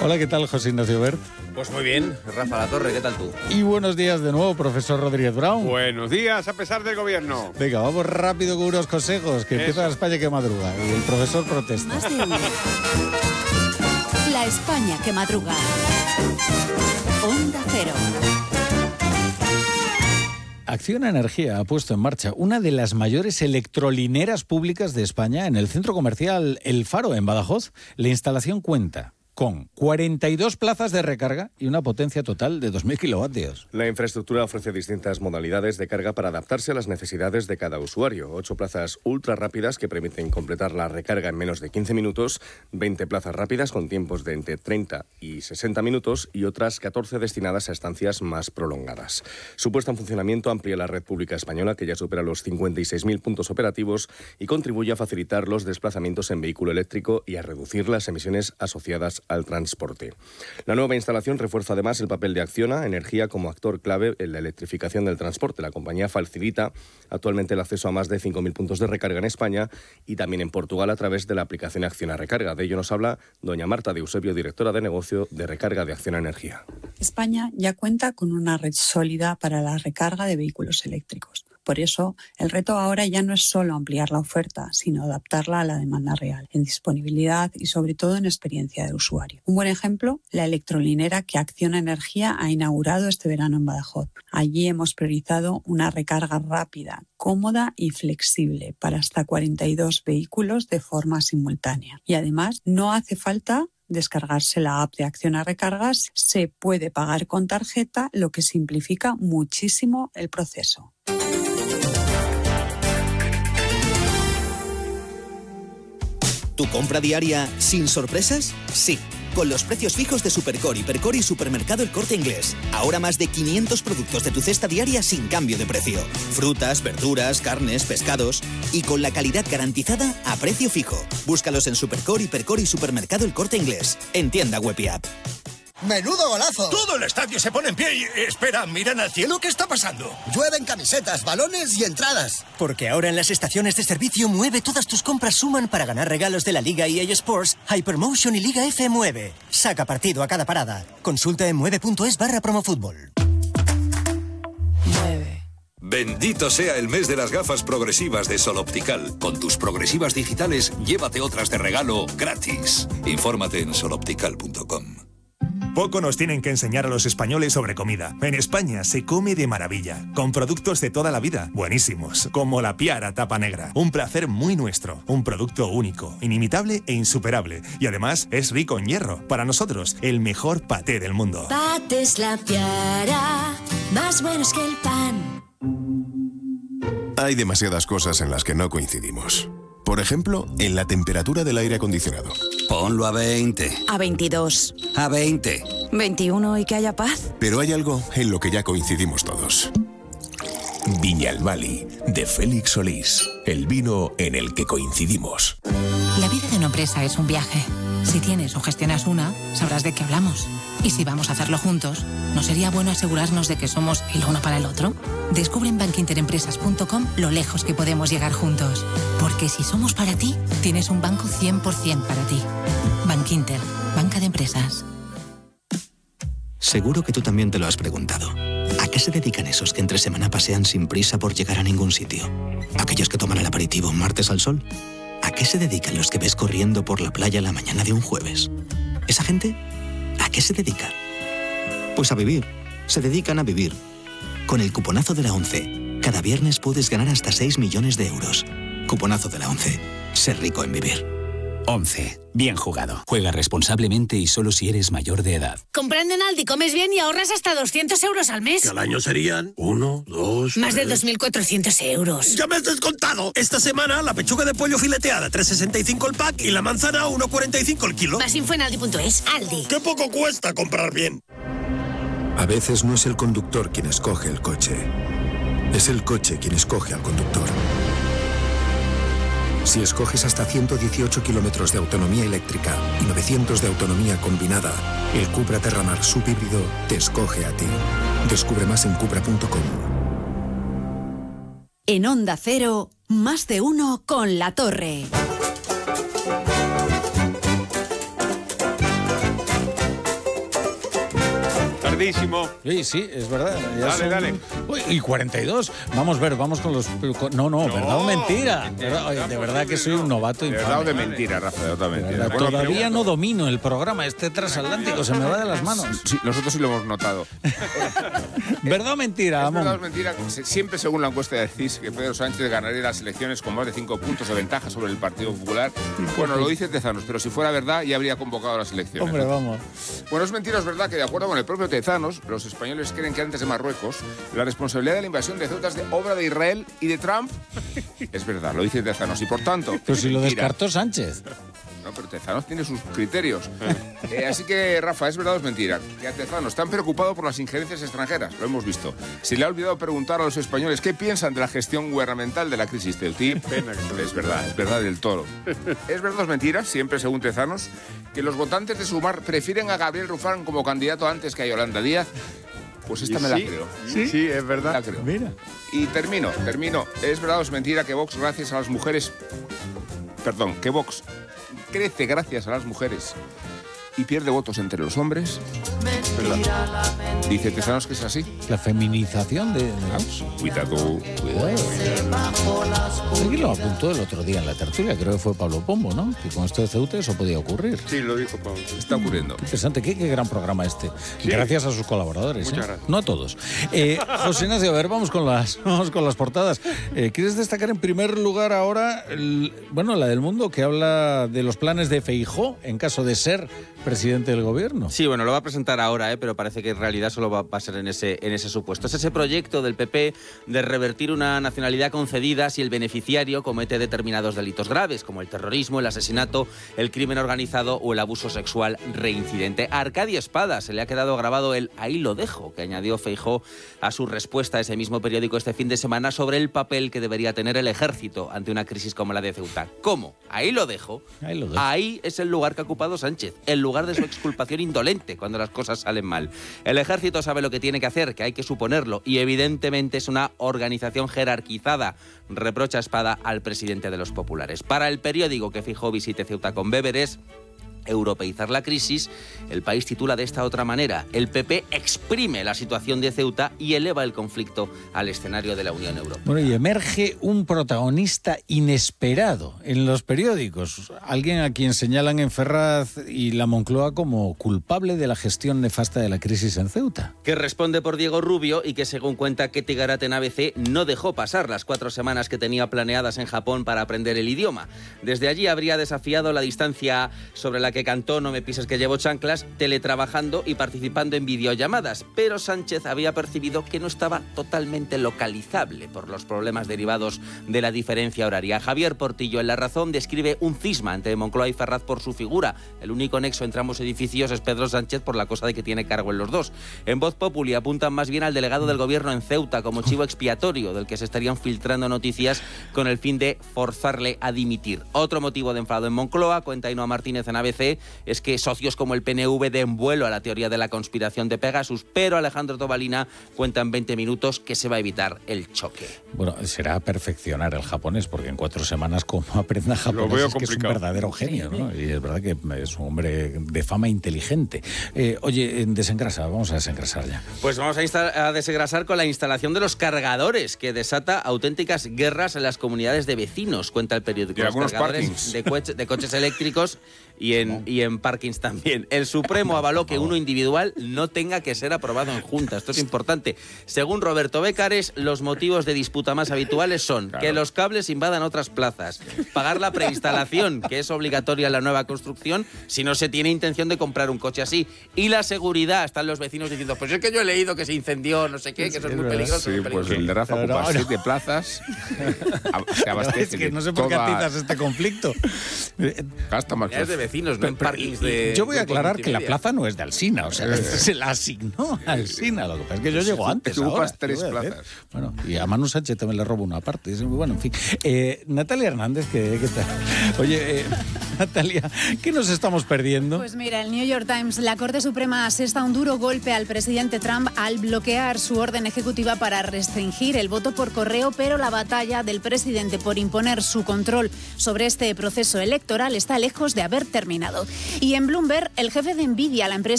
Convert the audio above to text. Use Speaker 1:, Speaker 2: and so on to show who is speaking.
Speaker 1: Hola, ¿qué tal, José Ignacio Bert?
Speaker 2: Pues muy bien, Rafa La Torre, ¿qué tal tú?
Speaker 1: Y buenos días de nuevo, profesor Rodríguez Brown.
Speaker 3: Buenos días, a pesar del gobierno.
Speaker 1: Venga, vamos rápido con unos consejos, que empieza la España que madruga. Y el profesor protesta.
Speaker 4: Más de uno. La España que madruga. Onda Cero.
Speaker 1: Acciona Energía ha puesto en marcha una de las mayores electrolineras públicas de España en el centro comercial El Faro, en Badajoz. La instalación cuenta con 42 plazas de recarga y una potencia total de 2.000 kilovatios.
Speaker 5: La infraestructura ofrece distintas modalidades de carga para adaptarse a las necesidades de cada usuario. 8 plazas ultra rápidas que permiten completar la recarga en menos de 15 minutos, 20 plazas rápidas con tiempos de entre 30 y 60 minutos y otras 14 destinadas a estancias más prolongadas. Su puesta en funcionamiento amplía la red pública española, que ya supera los 56.000 puntos operativos, y contribuye a facilitar los desplazamientos en vehículo eléctrico y a reducir las emisiones asociadas al transporte. La nueva instalación refuerza además el papel de Acciona Energía como actor clave en la electrificación del transporte. La compañía facilita actualmente el acceso a más de 5.000 puntos de recarga en España y también en Portugal a través de la aplicación Acciona Recarga. De ello nos habla doña Marta de Eusebio, directora de negocio de recarga de Acciona Energía.
Speaker 6: España ya cuenta con una red sólida para la recarga de vehículos eléctricos. Por eso, el reto ahora ya no es solo ampliar la oferta, sino adaptarla a la demanda real, en disponibilidad y sobre todo en experiencia de usuario. Un buen ejemplo, la electrolinera que Acciona Energía ha inaugurado este verano en Badajoz. Allí hemos priorizado una recarga rápida, cómoda y flexible para hasta 42 vehículos de forma simultánea. Y además, no hace falta descargarse la app de Acciona Recargas, se puede pagar con tarjeta, lo que simplifica muchísimo el proceso.
Speaker 7: ¿Tu compra diaria sin sorpresas? Sí, con los precios fijos de Supercore, Hipercore y Supermercado El Corte Inglés. Ahora más de 500 productos de tu cesta diaria sin cambio de precio. Frutas, verduras, carnes, pescados y con la calidad garantizada a precio fijo. Búscalos en Supercore, Hipercore y Supermercado El Corte Inglés. En tienda web y app.
Speaker 8: ¡Menudo golazo!
Speaker 9: Todo el estadio se pone en pie y... Espera, ¿miran al cielo? ¿Qué está pasando?
Speaker 8: Llueven camisetas, balones y entradas.
Speaker 10: Porque ahora en las estaciones de servicio Mueve todas tus compras suman para ganar regalos de la Liga EA Sports, Hypermotion y Liga F Mueve. Saca partido a cada parada. Consulta en mueve.es/promofútbol.
Speaker 11: Bendito sea el mes de las gafas progresivas de Sol Optical. Con tus progresivas digitales, llévate otras de regalo gratis. Infórmate en soloptical.com.
Speaker 12: Poco nos tienen que enseñar a los españoles sobre comida. En España se come de maravilla, con productos de toda la vida, buenísimos, como la Piara Tapa Negra. Un placer muy nuestro, un producto único, inimitable e insuperable. Y además es rico en hierro. Para nosotros, el mejor paté del mundo.
Speaker 13: Patés La Piara, más buenos que el pan.
Speaker 14: Hay demasiadas cosas en las que no coincidimos. Por ejemplo, en la temperatura del aire acondicionado.
Speaker 15: Ponlo a 20.
Speaker 4: A 22.
Speaker 15: A 20.
Speaker 4: 21 y que haya paz.
Speaker 14: Pero hay algo en lo que ya coincidimos todos. Viñalbali, de Félix Solís. El vino en el que coincidimos.
Speaker 16: La vida de una empresa es un viaje. Si tienes o gestionas una, sabrás de qué hablamos. Y si vamos a hacerlo juntos, ¿no sería bueno asegurarnos de que somos el uno para el otro? Descubre en bankinterempresas.com lo lejos que podemos llegar juntos. Porque si somos para ti, tienes un banco 100% para ti. Bankinter, banca de empresas.
Speaker 17: Seguro que tú también te lo has preguntado. ¿A qué se dedican esos que entre semana pasean sin prisa por llegar a ningún sitio? ¿Aquellos que toman el aperitivo martes al sol? ¿A qué se dedican los que ves corriendo por la playa la mañana de un jueves? ¿Esa gente? ¿A qué se dedica? Pues a vivir. Se dedican a vivir. Con el cuponazo de la ONCE, cada viernes puedes ganar hasta 6 millones de euros. Cuponazo de la ONCE. Ser rico en vivir.
Speaker 18: 11. Bien jugado. Juega responsablemente y solo si eres mayor de edad.
Speaker 19: Comprando en Aldi comes bien y ahorras hasta 200 euros al mes.
Speaker 9: Que al año serían 1, 2...
Speaker 19: Más de 2.400 euros.
Speaker 9: ¡Ya me has descontado! Esta semana la pechuga de pollo fileteada 3,65 el pack y la manzana 1,45 el kilo.
Speaker 19: Más info en Aldi.es. Aldi.
Speaker 9: ¡Qué poco cuesta comprar bien!
Speaker 20: A veces no es el conductor quien escoge el coche. Es el coche quien escoge al conductor. Si escoges hasta 118 kilómetros de autonomía eléctrica y 900 de autonomía combinada, el Cupra Terramar subhíbrido te escoge a ti. Descubre más en Cupra.com.
Speaker 4: En Onda Cero, más de uno con La Torre.
Speaker 3: Tardísimo.
Speaker 1: Sí, es verdad.
Speaker 3: Dale.
Speaker 1: Uy, y 42. Vamos con los... No, ¿verdad o mentira? De verdad que soy un novato infame.
Speaker 21: ¿Verdad o de mentira, Rafa? De mentira.
Speaker 1: Todavía no domino el programa. Este transatlántico se me va de las manos.
Speaker 21: Sí, nosotros sí lo hemos notado.
Speaker 1: ¿Verdad o mentira, Amón?
Speaker 21: ¿Verdad o mentira? Siempre, según la encuesta de CIS, que Pedro Sánchez ganaría las elecciones con más de 5 puntos de ventaja sobre el Partido Popular. Bueno, lo dice Tezanos, pero si fuera verdad ya habría convocado las elecciones.
Speaker 1: Hombre, vamos.
Speaker 21: Bueno, es mentira, es verdad que de acuerdo con el propio Tezanos, los españoles creen que antes de Marruecos, la responsabilidad de la invasión de Ceuta es de obra de Israel y de Trump. Es verdad, lo dice Tezanos, y por tanto...
Speaker 1: Pero si lo descartó Sánchez.
Speaker 21: No, pero Tezanos tiene sus criterios. Así que, Rafa, ¿es verdad o es mentira? Que a Tezanos están preocupados por las injerencias extranjeras, lo hemos visto. Se le ha olvidado preguntar a los españoles qué piensan de la gestión gubernamental de la crisis ceutí. Es verdad del todo. ¿Es verdad o es mentira, siempre según Tezanos, que los votantes de Sumar prefieren a Gabriel Rufián como candidato antes que a Yolanda Díaz? Pues esta me la creo.
Speaker 3: Sí, es verdad.
Speaker 21: La creo.
Speaker 1: Mira.
Speaker 21: Y termino. ¿Es verdad o es mentira que Vox, gracias a las mujeres... Perdón, que Vox crece gracias a las mujeres y pierde votos entre los hombres? ¿Verdad? Dice Tezanos que es así.
Speaker 1: La feminización de Vox.
Speaker 21: Cuidado.
Speaker 1: Sí, lo apuntó el otro día en la tertulia, creo que fue Pablo Pombo, ¿no? Que con esto de Ceuta eso podía ocurrir.
Speaker 3: Sí, lo dijo Pablo.
Speaker 21: Está ocurriendo.
Speaker 1: Qué interesante, qué gran programa este. Sí. Gracias a sus colaboradores.
Speaker 3: Muchas gracias.
Speaker 1: No a todos. José Ignacio, a ver, vamos con las portadas. ¿Quieres destacar en primer lugar ahora, la del Mundo, que habla de los planes de Feijóo en caso de ser presidente del gobierno?
Speaker 2: Sí, bueno, lo va a presentar ahora, pero parece que en realidad solo va a ser en ese supuesto. Es ese proyecto del PP de revertir una nacionalidad concedida si el beneficiario comete determinados delitos graves, como el terrorismo, el asesinato, el crimen organizado o el abuso sexual reincidente. A Arcadio Espada se le ha quedado grabado el "ahí lo dejo", que añadió Feijóo a su respuesta a ese mismo periódico este fin de semana sobre el papel que debería tener el ejército ante una crisis como la de Ceuta. ¿Cómo? Ahí lo dejo. Ahí es el lugar que ha ocupado Sánchez, el lugar de su exculpación indolente cuando las cosas salen mal. El ejército sabe lo que tiene que hacer, que hay que suponerlo, y evidentemente es una organización jerarquizada, reprocha Espada al presidente de los populares. Para el periódico que Feijóo visite Ceuta con Beberes, europeizar la crisis, El País titula de esta otra manera: el PP exprime la situación de Ceuta y eleva el conflicto al escenario de la Unión Europea.
Speaker 1: Bueno, y emerge un protagonista inesperado en los periódicos, alguien a quien señalan en Ferraz y la Moncloa como culpable de la gestión nefasta de la crisis en Ceuta.
Speaker 2: Que responde por Diego Rubio y que, según cuenta Ketty Garat en ABC, no dejó pasar las 4 semanas que tenía planeadas en Japón para aprender el idioma. Desde allí habría desafiado la distancia sobre la que cantó "No me pises que llevo chanclas", teletrabajando y participando en videollamadas, pero Sánchez había percibido que no estaba totalmente localizable por los problemas derivados de la diferencia horaria. Javier Portillo en La Razón describe un cisma entre Moncloa y Ferraz por su figura. El único nexo entre ambos edificios es Pedro Sánchez por la cosa de que tiene cargo en los dos. En Voz Populi apuntan más bien al delegado del gobierno en Ceuta como chivo expiatorio del que se estarían filtrando noticias con el fin de forzarle a dimitir. Otro motivo de enfado en Moncloa, cuenta Ainhoa Martínez en ABC, es que socios como el PNV den vuelo a la teoría de la conspiración de Pegasus, pero Alejandro Tobalina cuenta en 20 minutos que se va a evitar el choque.
Speaker 1: Bueno, será perfeccionar el japonés, porque en 4 semanas como aprenda japonés es que es un verdadero genio, ¿no? Y es verdad que es un hombre de fama inteligente. Oye, desengrasa, vamos a desengrasar ya.
Speaker 2: Pues vamos a desengrasar con la instalación de los cargadores, que desata auténticas guerras en las comunidades de vecinos, cuenta el periódico.
Speaker 21: Y algunos parkings
Speaker 2: de coches eléctricos y en parkings también. El Supremo avaló que uno individual no tenga que ser aprobado en Junta. Esto es importante. Según Roberto Becares, los motivos de disputa más habituales son que los cables invadan otras plazas, pagar la preinstalación, que es obligatoria en la nueva construcción si no se tiene intención de comprar un coche así, y la seguridad. Están los vecinos diciendo, pues es que yo he leído que se incendió, no sé qué, que eso es muy peligroso.
Speaker 21: Sí, pues el de Rafa ocupa 7 plazas, se abastece.
Speaker 1: Es que no sé por qué atizas este conflicto.
Speaker 21: Gasta más.
Speaker 2: Es de vecinos, no en parkings de...
Speaker 1: Yo voy a aclarar que la plaza no es de Alsina, o sea, se la asignó a Alsina. Lo que pasa es que yo llego antes.
Speaker 21: Tú ocupas 3 plazas.
Speaker 1: Bueno, y a Manu Sánchez también le robo una parte. Bueno, en fin. Natalia Hernández, ¿qué tal? Oye, Natalia, ¿qué nos estamos perdiendo?
Speaker 22: Pues mira, el New York Times, la Corte Suprema asesta un duro golpe al presidente Trump al bloquear su orden ejecutiva para restringir el voto por correo, pero la batalla del presidente por imponer su control sobre este proceso electoral está lejos de haber terminado. Y en Bloomberg, el jefe de Nvidia, la empresa